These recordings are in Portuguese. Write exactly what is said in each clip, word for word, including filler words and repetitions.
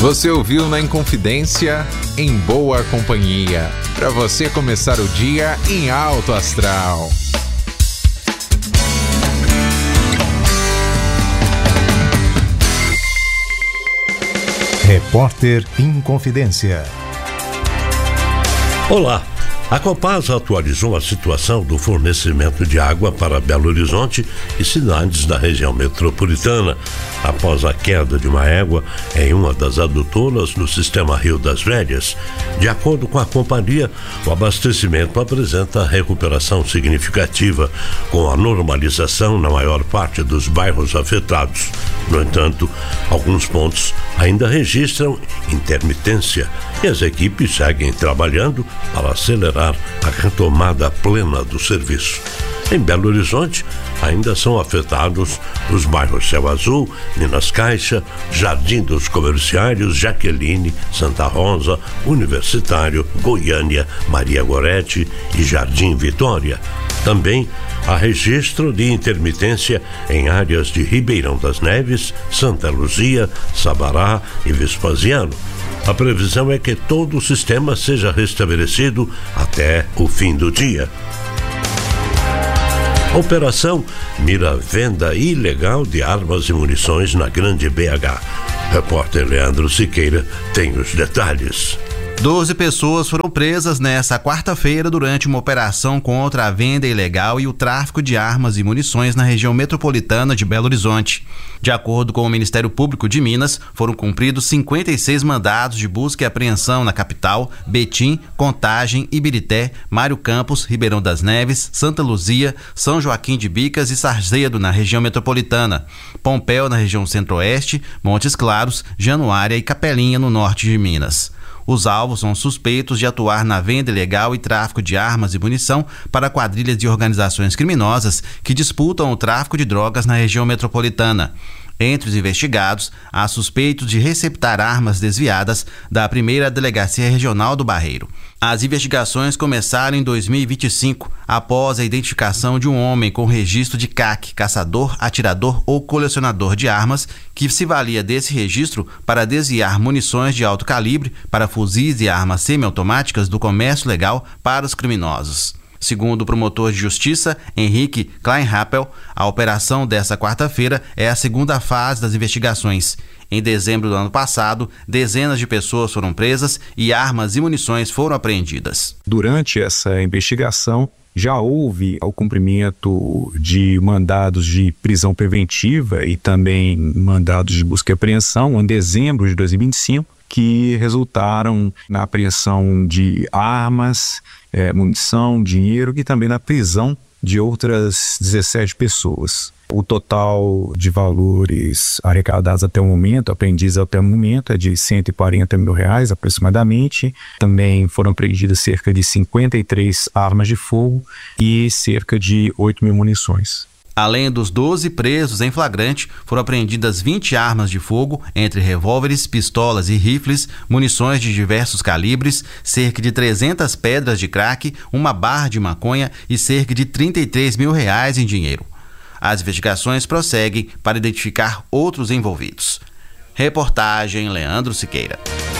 Você ouviu na Inconfidência, em boa companhia, para você começar o dia em alto astral. Repórter Inconfidência. Olá. A Copasa atualizou a situação do fornecimento de água para Belo Horizonte e cidades da região metropolitana, após a queda de uma égua em uma das adutoras no sistema Rio das Velhas. De acordo com a companhia, o abastecimento apresenta recuperação significativa, com a normalização na maior parte dos bairros afetados. No entanto, alguns pontos ainda registram intermitência e as equipes seguem trabalhando para acelerar a retomada plena do serviço. Em Belo Horizonte, ainda são afetados os bairros Céu Azul, Minas Caixa, Jardim dos Comerciários, Jaqueline, Santa Rosa, Universitário, Goiânia, Maria Gorete e Jardim Vitória. Também há registro de intermitência em áreas de Ribeirão das Neves, Santa Luzia, Sabará e Vespasiano. A previsão é que todo o sistema seja restabelecido até o fim do dia. A operação mira venda ilegal de armas e munições na Grande B H. Repórter Leandro Siqueira tem os detalhes. doze pessoas foram presas nesta quarta-feira durante uma operação contra a venda ilegal e o tráfico de armas e munições na região metropolitana de Belo Horizonte. De acordo com o Ministério Público de Minas, foram cumpridos cinquenta e seis mandados de busca e apreensão na capital, Betim, Contagem, Ibirité, Mário Campos, Ribeirão das Neves, Santa Luzia, São Joaquim de Bicas e Sarzedo, na região metropolitana, Pompéu, na região centro-oeste, Montes Claros, Januária e Capelinha, no norte de Minas. Os alvos são suspeitos de atuar na venda ilegal e tráfico de armas e munição para quadrilhas de organizações criminosas que disputam o tráfico de drogas na região metropolitana. Entre os investigados, há suspeitos de receptar armas desviadas da primeira Delegacia Regional do Barreiro. As investigações começaram em dois mil e vinte e cinco, após a identificação de um homem com registro de C A C, caçador, atirador ou colecionador de armas, que se valia desse registro para desviar munições de alto calibre para fuzis e armas semiautomáticas do comércio legal para os criminosos. Segundo o promotor de justiça, Henrique Kleinhappel, a operação desta quarta-feira é a segunda fase das investigações. Em dezembro do ano passado, dezenas de pessoas foram presas e armas e munições foram apreendidas. Durante essa investigação, já houve o cumprimento de mandados de prisão preventiva e também mandados de busca e apreensão em dezembro de dois mil e vinte e cinco, que resultaram na apreensão de armas, é, munição, dinheiro e também na prisão de outras dezessete pessoas. O total de valores arrecadados até o momento, apreendidos até o momento, é de cento e quarenta mil reais aproximadamente. Também foram apreendidas cerca de cinquenta e três armas de fogo e cerca de oito mil munições. Além dos doze presos em flagrante, foram apreendidas vinte armas de fogo, entre revólveres, pistolas e rifles, munições de diversos calibres, cerca de trezentas pedras de crack, uma barra de maconha e cerca de trinta e três mil reais em dinheiro. As investigações prosseguem para identificar outros envolvidos. Reportagem Leandro Siqueira.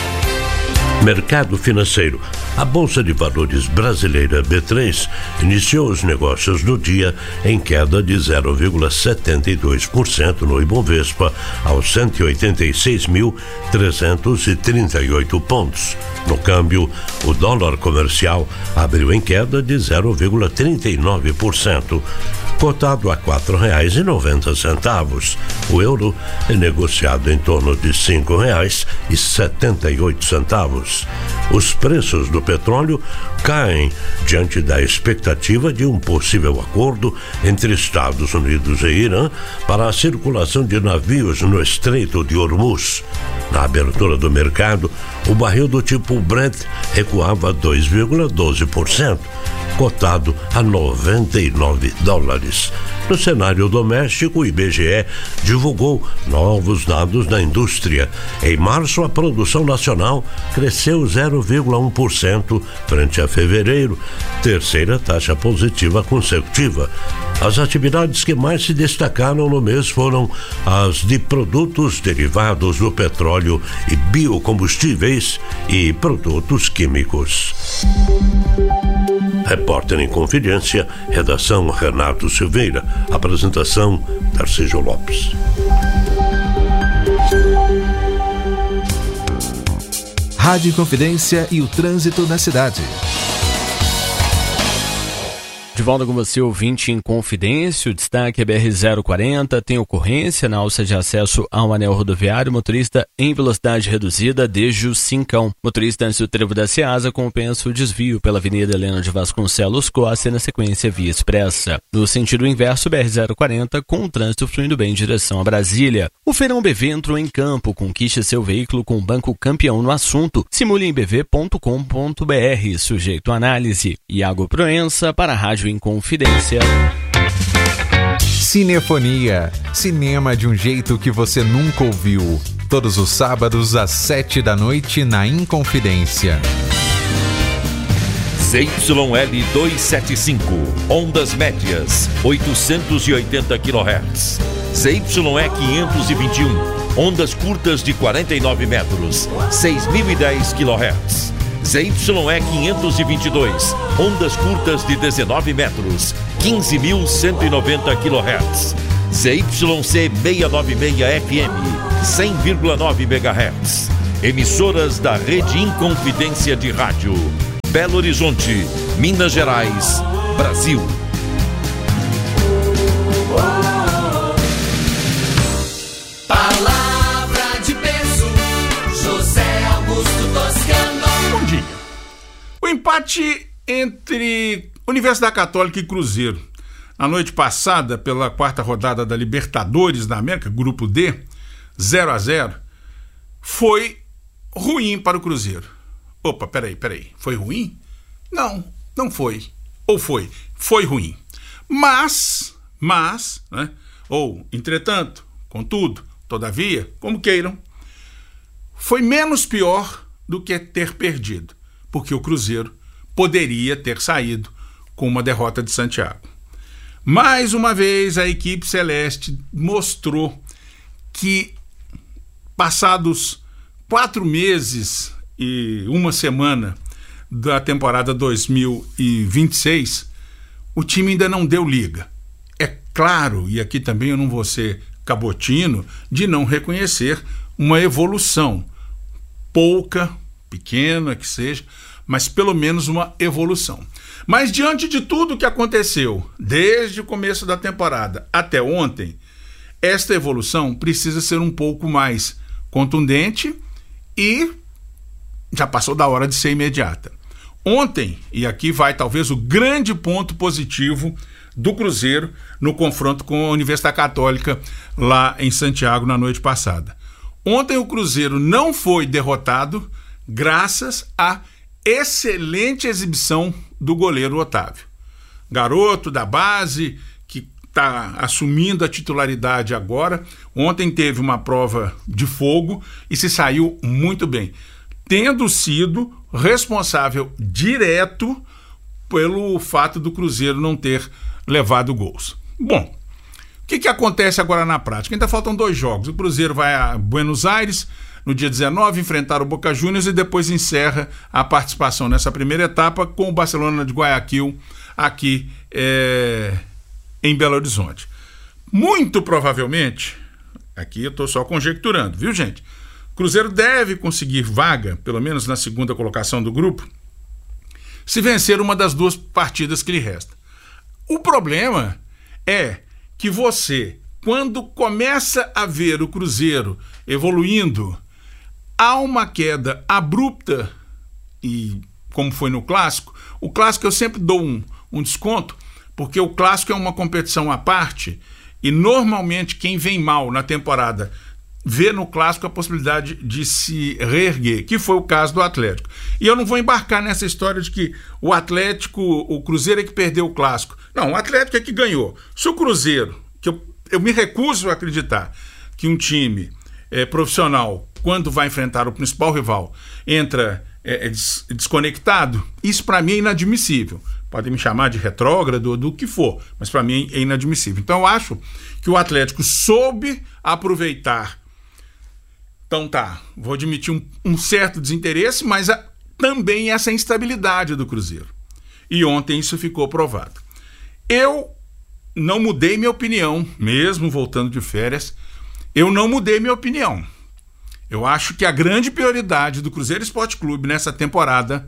Mercado financeiro. A Bolsa de Valores brasileira B três iniciou os negócios do dia em queda de zero vírgula setenta e dois por cento no Ibovespa, aos cento e oitenta e seis mil trezentos e trinta e oito pontos. No câmbio, o dólar comercial abriu em queda de zero vírgula trinta e nove por cento. Cotado a quatro reais e noventa centavos. O euro é negociado em torno de cinco reais e setenta e oito centavos. Os preços do petróleo caem diante da expectativa de um possível acordo entre Estados Unidos e Irã para a circulação de navios no Estreito de Hormuz. Na abertura do mercado, o barril do tipo Brent recuava dois vírgula doze por cento. cotado a noventa e nove dólares. No cenário doméstico, o I B G E divulgou novos dados da indústria. Em março, a produção nacional cresceu zero vírgula um por cento frente a fevereiro, terceira taxa positiva consecutiva. As atividades que mais se destacaram no mês foram as de produtos derivados do petróleo e biocombustíveis e produtos químicos. Repórter em Confidência, redação Renato Silveira, apresentação Tarcísio Lopes. Rádio Confidência e o trânsito na cidade. De volta com você, ouvinte em Confidência, o destaque é B R zero quarenta, tem ocorrência na alça de acesso ao anel rodoviário, motorista em velocidade reduzida desde o Cincão. Motorista antes do trevo da Ceasa compensa o desvio pela Avenida Helena de Vasconcelos Costa e na sequência via expressa. No sentido inverso, B R zero quarenta, com o trânsito fluindo bem em direção a Brasília. O Feirão B V entrou em campo, conquiste seu veículo com o Banco Campeão no assunto. Simule em b v ponto com ponto b r, sujeito à análise. Iago Proença para a Rádio em Confidência. Cinefonia, cinema de um jeito que você nunca ouviu. Todos os sábados às sete da noite na Inconfidência. Z Y L duzentos e setenta e cinco, ondas médias, oitocentos e oitenta quilohertz. Z Y E quinhentos e vinte e um, ondas curtas de quarenta e nove metros, seis mil e dez quilohertz. Z Y E quinhentos e vinte e dois, ondas curtas de dezenove metros, quinze mil cento e noventa quilohertz. Z Y C seiscentos e noventa e seis F M, cem vírgula nove megahertz. Emissoras da Rede Inconfidência de Rádio. Belo Horizonte, Minas Gerais, Brasil. Palavra de peso, José Augusto Toscano. Bom dia. O empate entre Universidade Católica e Cruzeiro na noite passada, pela quarta rodada da Libertadores da América, Grupo D, zero a zero, foi ruim para o Cruzeiro. Opa, peraí, peraí. Foi ruim? Não, não foi. Ou foi? Foi ruim. Mas, mas, né? Ou, entretanto, contudo, todavia, como queiram, foi menos pior do que ter perdido, porque o Cruzeiro poderia ter saído com uma derrota de Santiago. Mais uma vez, a equipe celeste mostrou que, passados quatro meses e uma semana da temporada dois mil e vinte e seis, o time ainda não deu liga. É claro, e aqui também eu não vou ser cabotino, de não reconhecer uma evolução, pouca, pequena que seja, mas pelo menos uma evolução. Mas diante de tudo que aconteceu, desde o começo da temporada até ontem, esta evolução precisa ser um pouco mais contundente e já passou da hora de ser imediata. Ontem, e aqui vai talvez o grande ponto positivo do Cruzeiro no confronto com a Universidade Católica lá em Santiago na noite passada. Ontem o Cruzeiro não foi derrotado graças à excelente exibição do goleiro Otávio. Garoto da base que está assumindo a titularidade agora. Ontem teve uma prova de fogo e se saiu muito bem, tendo sido responsável direto pelo fato do Cruzeiro não ter levado gols. Bom, o que, que acontece agora na prática? Ainda faltam dois jogos. O Cruzeiro vai a Buenos Aires no dia dezenove, enfrentar o Boca Juniors e depois encerra a participação nessa primeira etapa com o Barcelona de Guayaquil aqui é, em Belo Horizonte. Muito provavelmente, aqui eu estou só conjecturando, viu, gente? O Cruzeiro deve conseguir vaga, pelo menos na segunda colocação do grupo, se vencer uma das duas partidas que lhe resta. O problema é que você, quando começa a ver o Cruzeiro evoluindo, há uma queda abrupta, e como foi no Clássico, o Clássico eu sempre dou um, um desconto, porque o Clássico é uma competição à parte, e normalmente quem vem mal na temporada vê no clássico a possibilidade de se reerguer, que foi o caso do Atlético. E eu não vou embarcar nessa história de que o Atlético, o Cruzeiro é que perdeu o clássico. Não, o Atlético é que ganhou. Se o Cruzeiro, que eu, eu me recuso a acreditar que um time é, profissional, quando vai enfrentar o principal rival, entra é, é des, desconectado, isso para mim é inadmissível. Podem me chamar de retrógrado, do que for, mas para mim é inadmissível. Então eu acho que o Atlético soube aproveitar. Então tá, vou admitir um, um certo desinteresse, mas a, também essa instabilidade do Cruzeiro. E ontem isso ficou provado. Eu não mudei minha opinião, mesmo voltando de férias, eu não mudei minha opinião. Eu acho que a grande prioridade do Cruzeiro Esporte Clube nessa temporada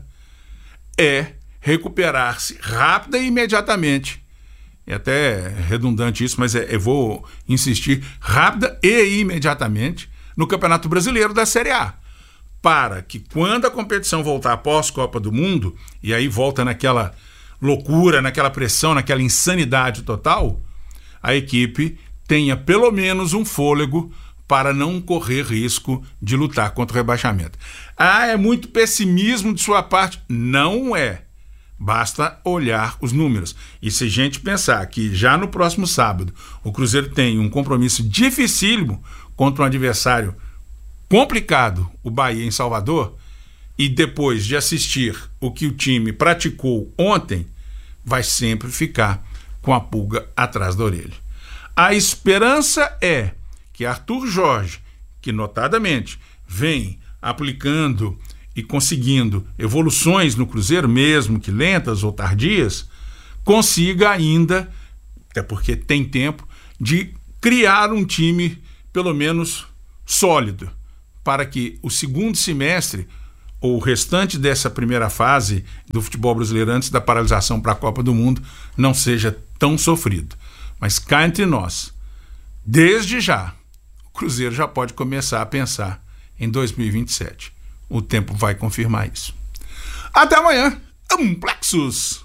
é recuperar-se rápida e imediatamente. É até redundante isso, mas é, eu vou insistir, rápida e imediatamente no Campeonato Brasileiro da Série A, para que quando a competição voltar após Copa do Mundo, e aí volta naquela loucura, naquela pressão, naquela insanidade total, a equipe tenha pelo menos um fôlego para não correr risco de lutar contra o rebaixamento. Ah, é muito pessimismo de sua parte? Não é. Basta olhar os números. E se a gente pensar que já no próximo sábado o Cruzeiro tem um compromisso dificílimo contra um adversário complicado, o Bahia em Salvador, e depois de assistir o que o time praticou ontem, vai sempre ficar com a pulga atrás da orelha. A esperança é que Arthur Jorge, que notadamente vem aplicando e conseguindo evoluções no Cruzeiro, mesmo que lentas ou tardias, consiga ainda, até porque tem tempo, de criar um time pelo menos sólido, para que o segundo semestre, ou o restante dessa primeira fase do futebol brasileiro antes da paralisação para a Copa do Mundo, não seja tão sofrido. Mas cá entre nós, desde já, o Cruzeiro já pode começar a pensar em dois mil e vinte e sete. O tempo vai confirmar isso. Até amanhã. Amplexus!